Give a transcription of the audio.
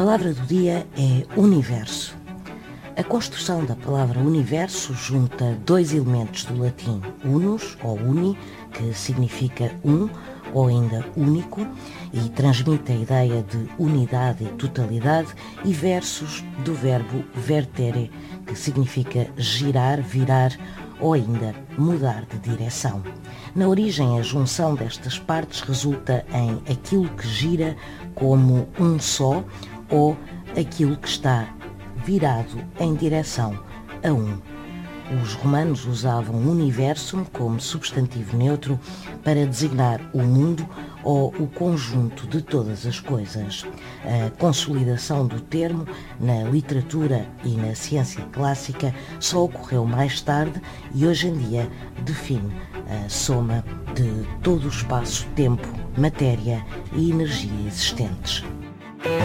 palavra do dia é universo. A construção da palavra universo junta dois elementos do latim unus ou uni, que significa um ou ainda único, e transmite a ideia de unidade e totalidade, e versus do verbo vertere, que significa girar, virar ou ainda mudar de direção. Na origem, a junção destas partes resulta em aquilo que gira como um só ou aquilo que está virado em direção a um. Os romanos usavam universum como substantivo neutro para designar o mundo ou o conjunto de todas as coisas. A consolidação do termo na literatura e na ciência clássica só ocorreu mais tarde e hoje em dia define a soma de todo o espaço, tempo, matéria e energia existentes.